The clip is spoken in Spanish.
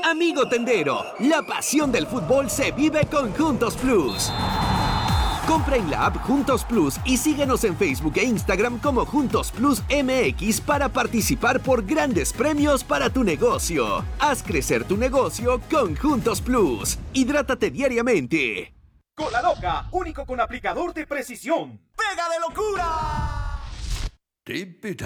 Amigo tendero, la pasión del fútbol se vive con Juntos Plus. Compra en la app Juntos Plus y síguenos en Facebook e Instagram como Juntos Plus MX para participar por grandes premios para tu negocio. Haz crecer tu negocio con Juntos Plus. Hidrátate diariamente. Cola Loca, único con aplicador de precisión. ¡Pega de locura! Tip it